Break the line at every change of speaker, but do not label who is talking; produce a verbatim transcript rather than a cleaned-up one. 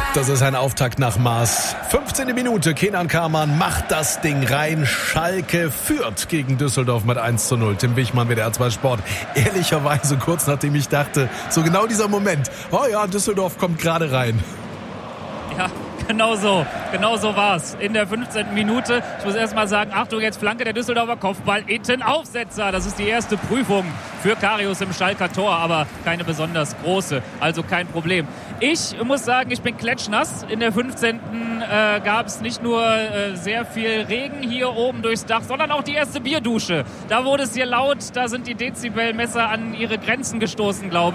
Das ist ein Auftakt nach Maß. fünfzehnte Minute, Kenan Karaman macht das Ding rein. Schalke führt gegen Düsseldorf mit eins zu null. Tim Wichmann mit der R zwei Sport. Ehrlicherweise kurz nachdem ich dachte, so genau dieser Moment, oh ja, Düsseldorf kommt gerade rein.
Ja, genau so. Genau so war's. In der fünfzehnten Minute. Ich muss erst mal sagen, Achtung, jetzt Flanke der Düsseldorfer, Kopfball, Itten, Aufsetzer. Das ist die erste Prüfung für Karius im Schalker Tor, aber keine besonders große. Also kein Problem. Ich muss sagen, ich bin klatschnass. In der fünfzehnten Äh, gab es nicht nur äh, sehr viel Regen hier oben durchs Dach, sondern auch die erste Bierdusche. Da wurde es hier laut, da sind die Dezibelmesser an ihre Grenzen gestoßen, glaube ich.